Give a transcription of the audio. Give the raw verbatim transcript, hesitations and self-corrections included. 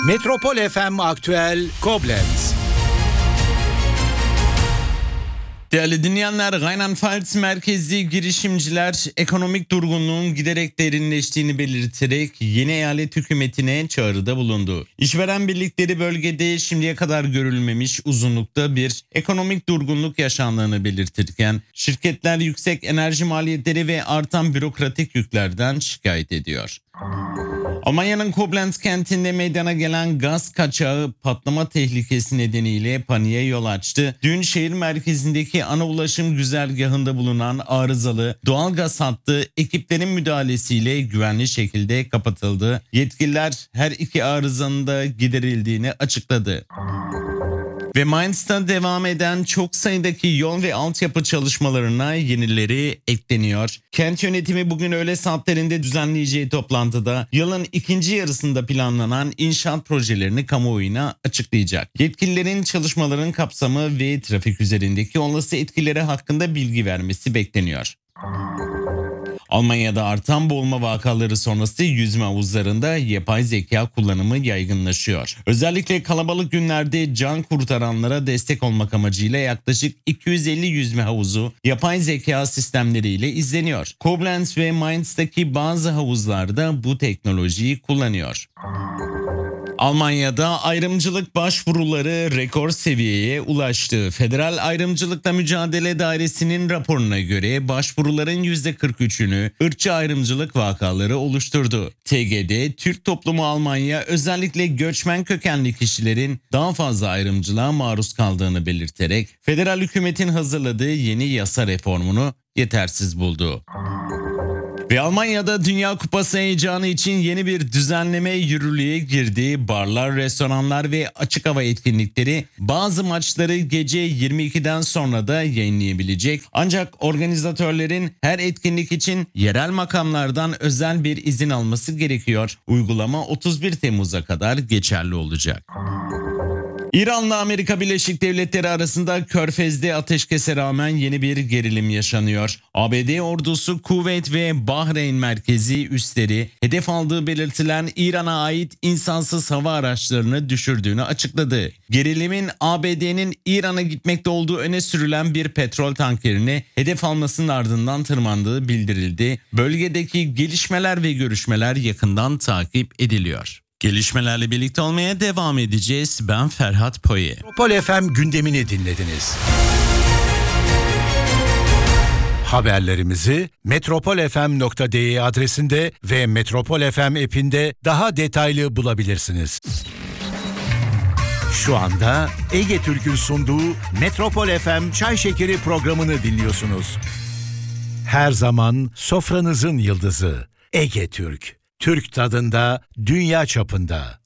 Metropol F M Aktüel Koblenz. Değerli dinleyenler, Rheinland-Pfalz merkezli girişimciler ekonomik durgunluğun giderek derinleştiğini belirterek yeni eyalet hükümetine çağrıda bulundu. İşveren birlikleri bölgede şimdiye kadar görülmemiş uzunlukta bir ekonomik durgunluk yaşandığını belirtirken şirketler yüksek enerji maliyetleri ve artan bürokratik yüklerden şikayet ediyor. Almanya'nın Koblenz kentinde meydana gelen gaz kaçağı patlama tehlikesi nedeniyle paniğe yol açtı. Dün şehir merkezindeki ana ulaşım güzergahında bulunan arızalı doğal gaz hattı ekiplerin müdahalesiyle güvenli şekilde kapatıldı. Yetkililer her iki arızanın da giderildiğini açıkladı. Ve Mainz'ta devam eden çok sayıdaki yol ve altyapı çalışmalarına yenileri ekleniyor. Kent yönetimi bugün öğle saatlerinde düzenleyeceği toplantıda yılın ikinci yarısında planlanan inşaat projelerini kamuoyuna açıklayacak. Yetkililerin çalışmaların kapsamı ve trafik üzerindeki olası etkileri hakkında bilgi vermesi bekleniyor. Almanya'da artan boğulma vakaları sonrası yüzme havuzlarında yapay zeka kullanımı yaygınlaşıyor. Özellikle kalabalık günlerde can kurtaranlara destek olmak amacıyla yaklaşık iki yüz elli yüzme havuzu yapay zeka sistemleriyle izleniyor. Koblenz ve Mainz'taki bazı havuzlarda bu teknolojiyi kullanıyor. Almanya'da ayrımcılık başvuruları rekor seviyeye ulaştı. Federal Ayrımcılıkla Mücadele Dairesi'nin raporuna göre başvuruların yüzde kırk üçünü ırkçı ayrımcılık vakaları oluşturdu. T G D, Türk Toplumu Almanya özellikle göçmen kökenli kişilerin daha fazla ayrımcılığa maruz kaldığını belirterek federal hükümetin hazırladığı yeni yasa reformunu yetersiz buldu. Ve Almanya'da Dünya Kupası heyecanı için yeni bir düzenleme yürürlüğe girdi. Barlar, restoranlar ve açık hava etkinlikleri bazı maçları gece yirmi ikiden sonra da yayınlayabilecek. Ancak organizatörlerin her etkinlik için yerel makamlardan özel bir izin alması gerekiyor. Uygulama otuz bir Temmuz'a kadar geçerli olacak. İran'la Amerika Birleşik Devletleri arasında Körfez'de ateşkese rağmen yeni bir gerilim yaşanıyor. A B D ordusu Kuveyt ve Bahreyn merkezi üsleri hedef aldığı belirtilen İran'a ait insansız hava araçlarını düşürdüğünü açıkladı. Gerilimin A B D'nin İran'a gitmekte olduğu öne sürülen bir petrol tankerini hedef almasının ardından tırmandığı bildirildi. Bölgedeki gelişmeler ve görüşmeler yakından takip ediliyor. Gelişmelerle birlikte olmaya devam edeceğiz. Ben Ferhat Poye. Metropol F M gündemini dinlediniz. Haberlerimizi metropol f m nokta d e adresinde ve Metropol F M app'inde daha detaylı bulabilirsiniz. Şu anda Ege Türk'ün sunduğu Metropol F M Çay Şekeri programını dinliyorsunuz. Her zaman sofranızın yıldızı Ege Türk. Türk tadında, dünya çapında.